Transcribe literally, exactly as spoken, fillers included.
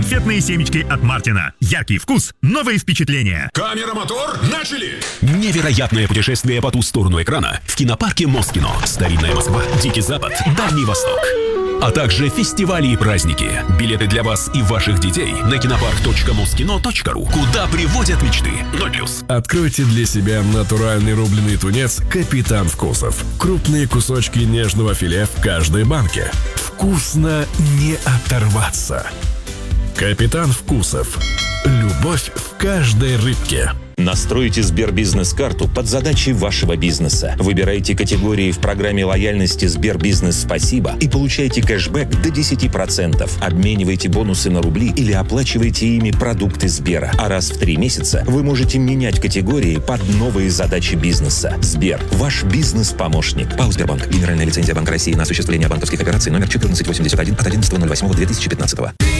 Конфетные семечки от Мартина. Яркий вкус, новые впечатления. Камера, мотор, начали! Невероятное путешествие по ту сторону экрана в кинопарке Москино. Старинная Москва, Дикий Запад, Дальний Восток. А также фестивали и праздники. Билеты для вас и ваших детей на кинопарк точка москино точка ру. Куда приводят мечты. ноль плюс. Откройте для себя натуральный рубленый тунец «Капитан Вкусов». Крупные кусочки нежного филе в каждой банке. Вкусно не оторваться. «Капитан Вкусов». Любовь в каждой рыбке. Настройте Сбербизнес-карту под задачи вашего бизнеса. Выбирайте категории в программе лояльности Сбербизнес Спасибо и получайте кэшбэк до десять процентов. Обменивайте бонусы на рубли или оплачивайте ими продукты Сбера. А раз в три месяца вы можете менять категории под новые задачи бизнеса. Сбер – ваш бизнес-помощник. ПАО «Сбербанк». Генеральная лицензия Банка России на осуществление банковских операций номер четырнадцать восемьдесят один от одиннадцатого ноль восьмого две тысячи пятнадцатого.